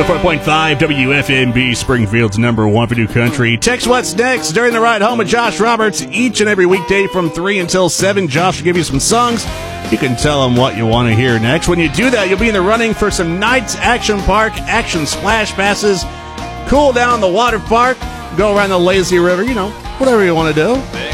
4.5 WFNB, Springfield's number one for new country. Text what's next during the ride home with Josh Roberts each and every weekday from 3 until 7. Josh will give you some songs. You can tell him what you want to hear next. When you do that, you'll be in the running for some Knights Action Park Action Splash Passes. Cool down the water park, go around the lazy river, whatever you want to do.